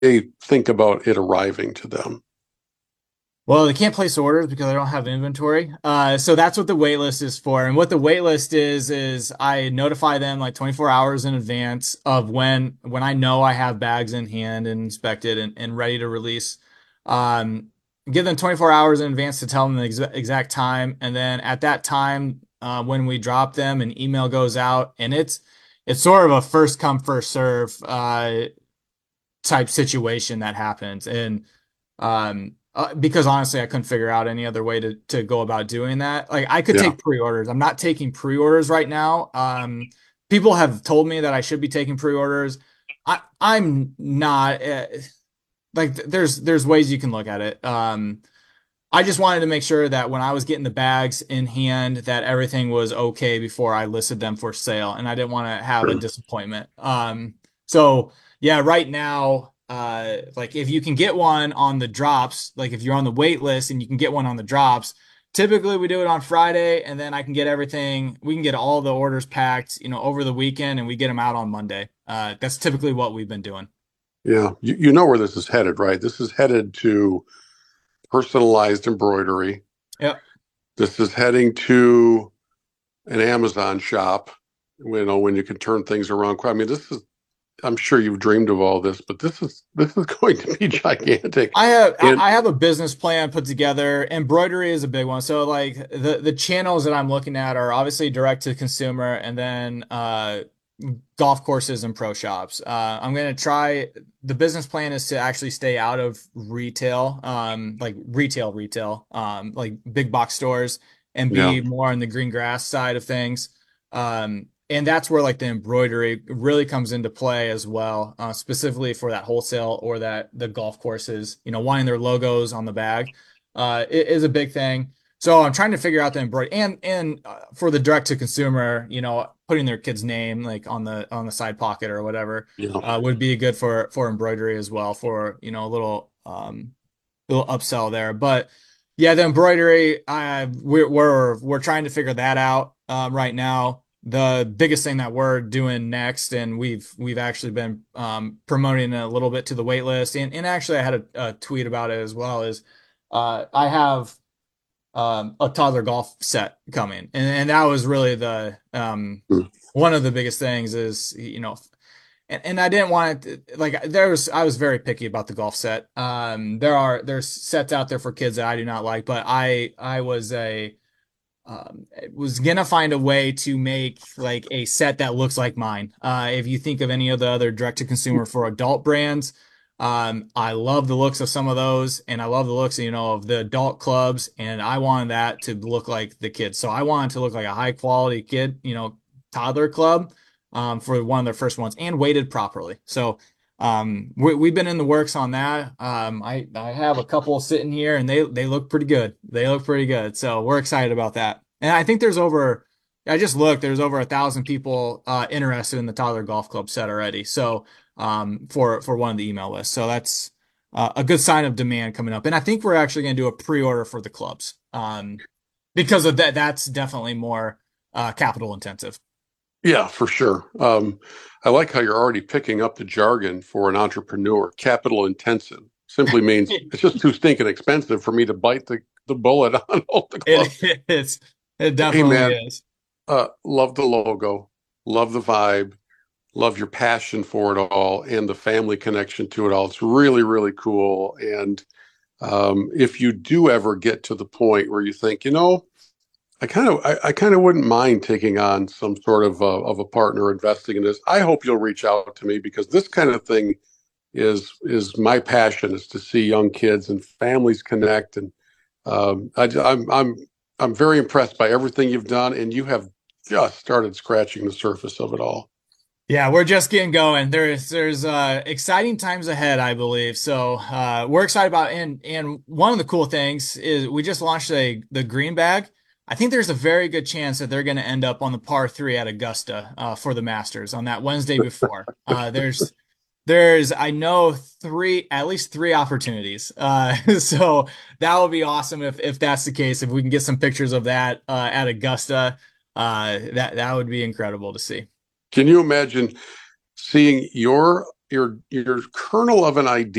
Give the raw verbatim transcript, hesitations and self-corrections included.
they think about it arriving to them? Well, they can't place orders because I don't have inventory. Uh, so that's what the wait list is for. And what the wait list is is I notify them like twenty-four hours in advance of when when I know I have bags in hand and inspected and, and ready to release. Um, Give them twenty-four hours in advance to tell them the exa exact time, and then at that time, uh, when we drop them, an email goes out, and it's it's sort of a first come first serve uh, type situation that happens. And um, uh, because honestly, I couldn't figure out any other way to to go about doing that. Like I could Yeah. take pre-orders. I'm not taking pre-orders right now. Um, people have told me that I should be taking pre-orders. I I'm not. Uh, like there's there's ways you can look at it. Um, I just wanted to make sure that when I was getting the bags in hand, that everything was okay before I listed them for sale, and I didn't want to have a Sure. disappointment. Um, so yeah, right now, uh, like if you can get one on the drops, like if you're on the wait list and you can get one on the drops, typically we do it on Friday, and then I can get everything. We can get all the orders packed, you know, over the weekend, and we get them out on Monday. Uh, that's typically what we've been doing. Yeah. You, you know where this is headed, right? This is headed to personalized embroidery. Yep. This is heading to an Amazon shop, you know, when you can turn things around. I mean, this is, I'm sure you've dreamed of all this, but this is this is going to be gigantic. I have And I have a business plan put together. Embroidery is a big one. So like the the channels that I'm looking at are obviously direct to consumer and then uh golf courses and pro shops. Uh I'm gonna try the business plan is to actually stay out of retail, um like retail retail, um like big box stores and yeah, be more on the green grass side of things. Um and that's where like the embroidery really comes into play as well, uh, specifically for that wholesale or that the golf courses, you know, wanting their logos on the bag, uh, it is a big thing. So I'm trying to figure out the embroidery and and uh, for the direct to consumer, you know, putting their kid's name like on the on the side pocket or whatever, yeah, uh, would be good for for embroidery as well for, you know, a little um little upsell there. But yeah, the embroidery, I we're we're we're trying to figure that out um, right now. The biggest thing that we're doing next, and we've we've actually been um, promoting it a little bit to the wait list, and, and actually I had a, a tweet about it as well, is uh, I have um, a toddler golf set coming, and, and that was really the um, mm, one of the biggest things is, you know, and, and I didn't want it to, like there was I was very picky about the golf set. Um, there are there's sets out there for kids that I do not like, but I I was a um, was gonna find a way to make like a set that looks like mine. Uh, if you think of any of the other direct to consumer for adult brands, um, I love the looks of some of those, and I love the looks, you know, of the adult clubs, and I wanted that to look like the kids. So I wanted to look like a high quality kid, you know, toddler club, um, for one of their first ones, and weighted properly. So. Um, we, we've been in the works on that. Um, I, I have a couple sitting here and they, they look pretty good. They look pretty good. So we're excited about that. And I think there's over, I just looked, there's over a thousand people, uh, interested in the Toddler Golf Club set already. So, um, for, for one of the email lists. So that's, uh, a good sign of demand coming up. And I think we're actually going to do a pre-order for the clubs. Um, because of that, that's definitely more, uh, capital intensive. yeah, for sure. Um, I like how you're already picking up the jargon for an entrepreneur. Capital intensive simply means it's just too stinking expensive for me to bite the, the bullet on all the clubs. It is. It Hey, definitely man, is. uh, love the logo, love the vibe, love your passion for it all, and the family connection to it all. It's really, really cool. And um, if you do ever get to the point where you think, you know, I kind of, I, I kind of wouldn't mind taking on some sort of uh, of a partner investing in this. I hope you'll reach out to me because this kind of thing is is my passion is to see young kids and families connect. And um, I, I'm I'm I'm very impressed by everything you've done, and you have just started scratching the surface of it all. Yeah, we're just getting going. There's there's uh exciting times ahead, I believe. So uh we're excited about and and one of the cool things is we just launched a the green bag. I think there's a very good chance that they're going to end up on the par three at Augusta uh for the Masters on that Wednesday before. Uh there's there's I know three at least three opportunities. Uh so that would be awesome if if that's the case. If we can get some pictures of that uh at Augusta, uh that that would be incredible to see. Can you imagine seeing your your your kernel of an idea